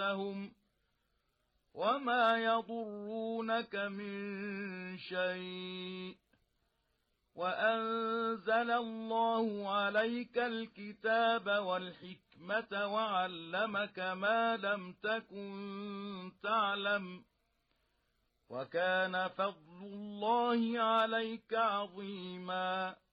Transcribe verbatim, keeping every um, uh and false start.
أنفسهم وما يضرونك من شيء وأنزل الله عليك الكتاب والحكمة وعلمك ما لم تكن تعلم وكان فضل الله عليك عظيما